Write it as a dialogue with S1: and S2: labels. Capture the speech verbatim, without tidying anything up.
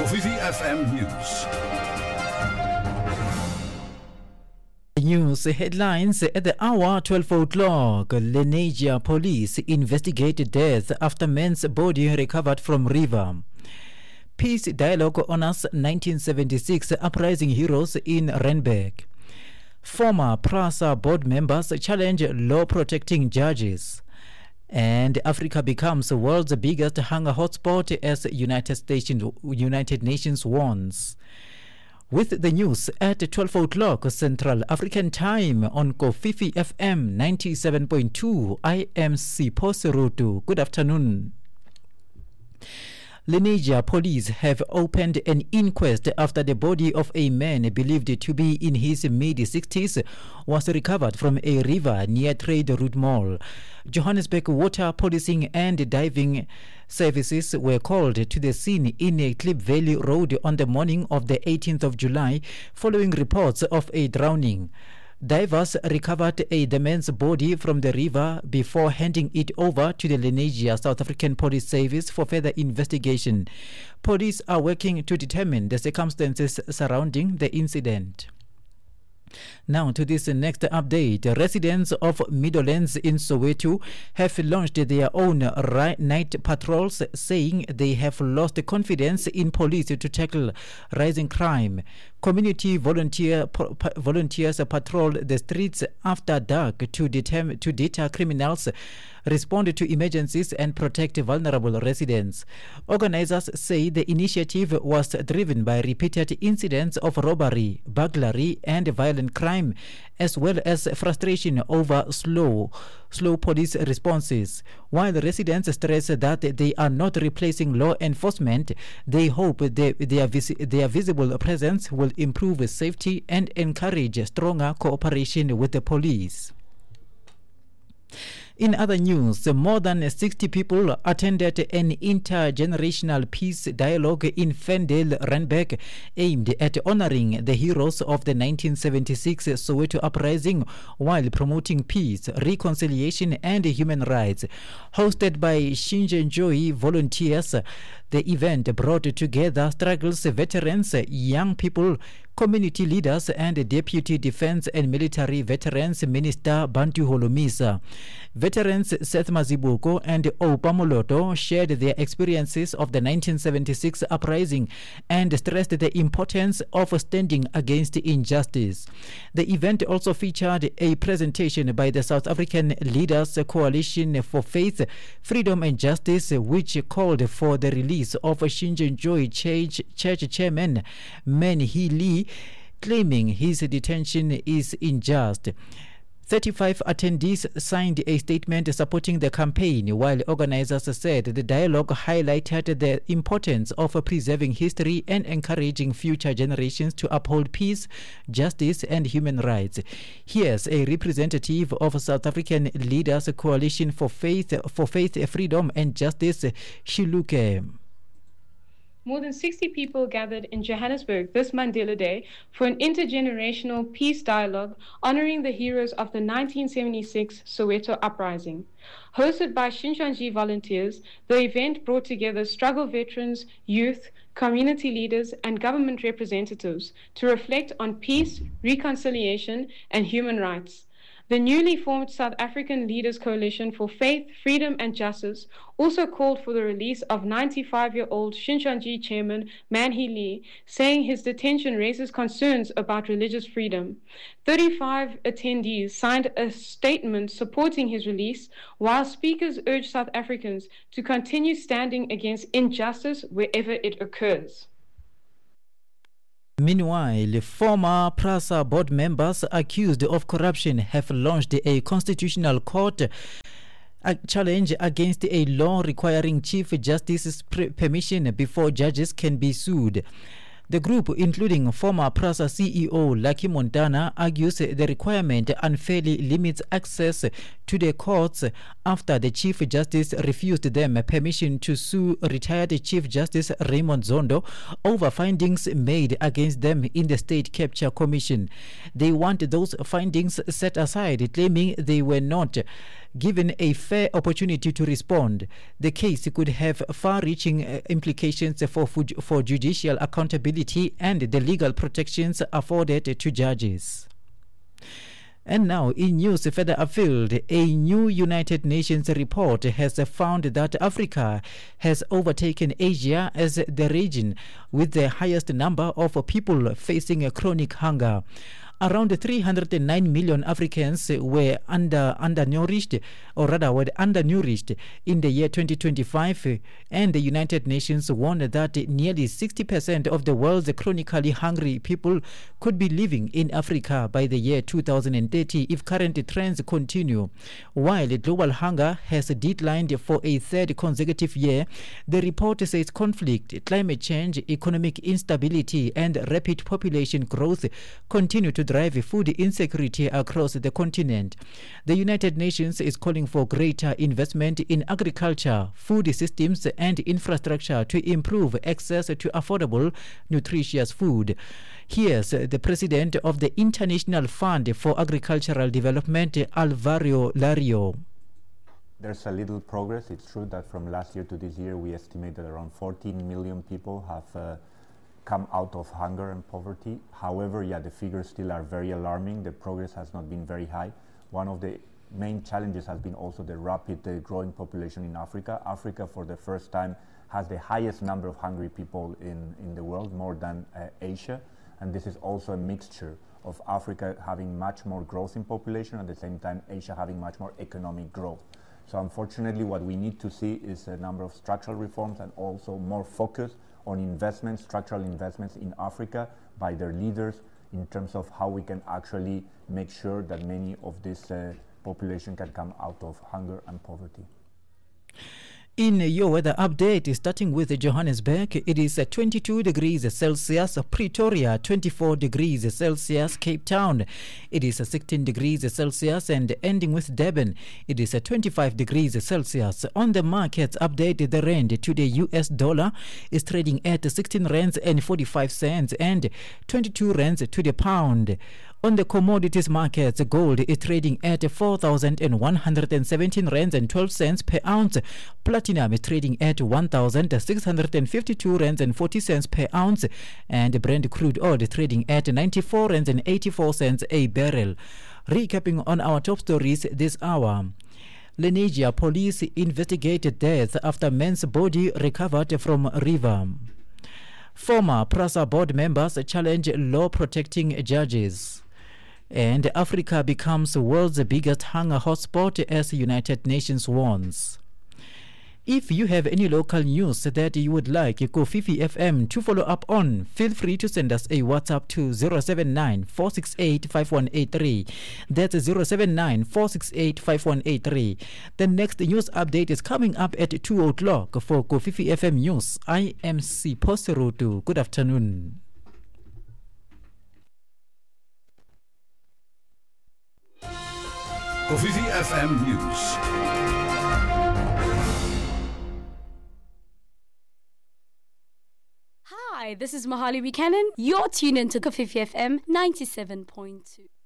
S1: Kofifi F M News.
S2: News headlines at the hour twelve o'clock. Lenasia police investigate death after man's body recovered from river. Peace dialogue honors nineteen seventy-six uprising heroes in Randburg. Former PRASA board members challenge law protecting judges. And Africa becomes the world's biggest hunger hotspot as United Stations, United Nations warns. With the news at twelve o'clock Central African Time on Kofifi F M ninety-seven point two, I am Sipho Serutu. Good afternoon. Lenasia police have opened an inquest after the body of a man believed to be in his mid-sixties was recovered from a river near Trade Route Mall. Johannesburg Water Policing and Diving Services were called to the scene in Clip Valley Road on the morning of the eighteenth of July following reports of a drowning. Divers recovered a the man's body from the river before handing it over to the Lenasia South African Police Service for further investigation. Police are working to determine the circumstances surrounding the incident. Now to this next update. Residents of Meadowlands in Soweto have launched their own night patrols, saying they have lost confidence in police to tackle rising crime. Community volunteer po- volunteers patrol the streets after dark to deter, to deter criminals, respond to emergencies and protect vulnerable residents. Organizers say the initiative was driven by repeated incidents of robbery, burglary and violent crime, as well as frustration over slow slow police responses. While residents stress that they are not replacing law enforcement, they hope they, their, vis- their visible presence will improve safety and encourage stronger cooperation with the police. In other news, more than sixty people attended an intergenerational peace dialogue in Ferndale, Randburg, aimed at honoring the heroes of the nineteen seventy-six Soweto uprising while promoting peace, reconciliation and human rights. Hosted by Shinjenjoy volunteers, the event brought together struggles veterans, young people, community leaders and Deputy Defense and Military Veterans Minister Bantu Holomisa. Veterans Seth Mazibuko and Opa Moloto shared their experiences of the nineteen seventy-six uprising and stressed the importance of standing against injustice. The event also featured a presentation by the South African Leaders Coalition for Faith, Freedom and Justice, which called for the release of Shinjenjoy Church, Church Chairman Manhi Lee, claiming his detention is unjust. thirty-five attendees signed a statement supporting the campaign, while organizers said the dialogue highlighted the importance of preserving history and encouraging future generations to uphold peace, justice, and human rights. Here's a representative of South African Leaders Coalition for Faith, for Faith, Freedom, and Justice, Shiluke.
S3: More than sixty people gathered in Johannesburg this Mandela Day for an intergenerational peace dialogue honoring the heroes of the nineteen seventy-six Soweto uprising. Hosted by Shinjanji volunteers, the event brought together struggle veterans, youth, community leaders, and government representatives to reflect on peace, reconciliation, and human rights. The newly formed South African Leaders Coalition for Faith, Freedom and Justice also called for the release of ninety-five-year-old Shinjanji chairman Manhi Lee, saying his detention raises concerns about religious freedom. thirty-five attendees signed a statement supporting his release, while speakers urged South Africans to continue standing against injustice wherever it occurs.
S2: Meanwhile, former PRASA board members accused of corruption have launched a constitutional court a challenge against a law requiring Chief Justice's permission before judges can be sued. The group, including former PRASA C E O Lucky Montana, argues the requirement unfairly limits access to the courts after the Chief Justice refused them permission to sue retired Chief Justice Raymond Zondo over findings made against them in the State Capture Commission. They want those findings set aside, claiming they were not given a fair opportunity to respond. The case could have far-reaching uh, implications for, for judicial accountability and the legal protections afforded to judges. And now, in news further afield, a new United Nations report has found that Africa has overtaken Asia as the region with the highest number of people facing chronic hunger. Around three hundred nine million Africans were under undernourished, or rather were undernourished in the year twenty twenty-five, and the United Nations warned that nearly sixty percent of the world's chronically hungry people could be living in Africa by the year two thousand thirty if current trends continue. While global hunger has declined for a third consecutive year, the report says conflict, climate change, economic instability, and rapid population growth continue to drive food insecurity across the continent. The United Nations is calling for greater investment in agriculture, food systems, and infrastructure to improve access to affordable, nutritious food. Here's the president of the International Fund for Agricultural Development, Alvaro Lario.
S4: There's a little progress. It's true that from last year to this year, we estimate that around fourteen million people have uh, come out of hunger and poverty. However, yeah, the figures still are very alarming. The progress has not been very high. One of the main challenges has been also the rapid uh, growing population in Africa. Africa, for the first time, has the highest number of hungry people in, in the world, more than uh, Asia. And this is also a mixture of Africa having much more growth in population, at the same time Asia having much more economic growth. So unfortunately, what we need to see is a number of structural reforms and also more focus on investments, structural investments in Africa by their leaders in terms of how we can actually make sure that many of this uh, population can come out of hunger and poverty.
S2: In your weather update, starting with Johannesburg, it is twenty-two degrees Celsius, Pretoria twenty-four degrees Celsius, Cape Town it is sixteen degrees Celsius, and ending with Durban, it is twenty-five degrees Celsius. On the markets update, the rand to the U S dollar is trading at sixteen rands and forty-five cents and twenty-two rands to the pound. On the commodities markets, gold is trading at four thousand one hundred seventeen rands and twelve cents per ounce. Platinum is trading at one thousand six hundred fifty-two rands and forty cents per ounce. And Brent crude oil is trading at ninety-four rands and eighty-four cents a barrel. Recapping on our top stories this hour. Lenasia police investigated death after man's body recovered from river. Former PRASA board members challenge law protecting judges. And Africa becomes the world's biggest hunger hotspot as United Nations warns. If you have any local news that you would like Kofifi F M to follow up on, feel free to send us a WhatsApp to zero seven nine, four six eight, five one eight three. That's zero seven nine, four six eight, five one eight three. The next news update is coming up at two o'clock for Kofifi F M News. I am Sipho Serutu. Good afternoon.
S1: Kofifi F M News.
S5: Hi, this is Mahali Buchanan. You're tuned into Kofifi F M ninety-seven point two.